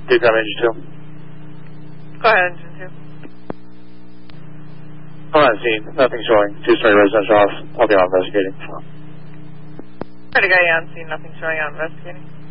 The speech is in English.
Daytime engine 2. Go ahead, engine 2. I'm on scene. Nothing showing. Two-story residential house. I'll be on investigating. Try to guy on scene. Nothing showing on investigating.